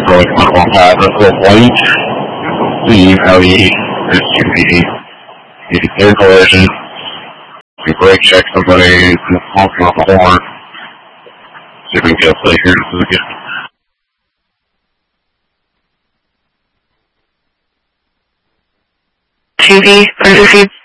really quick on that. That's a little late. See how he is QPD. Air collision. We brake check somebody honking off the horn. See if we can get a play here in a second. TV, parentheses.